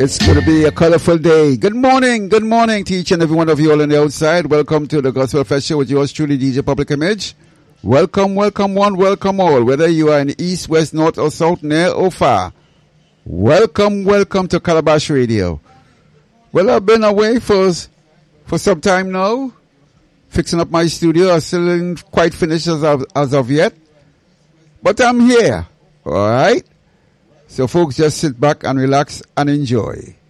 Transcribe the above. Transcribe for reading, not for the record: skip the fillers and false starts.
It's going to be a colorful day. Good morning to each and every one of you all on the outside. Welcome to the Gospel Fest Show with yours truly, DJ Public Image. Welcome one, welcome all. Whether you are in the east, west, north or south, near or far. Welcome to Calabash Radio. Well, I've been away for some time now, fixing up my studio. I'm still not quite finished as of yet, but I'm here. All right. So folks, just sit back and relax and enjoy.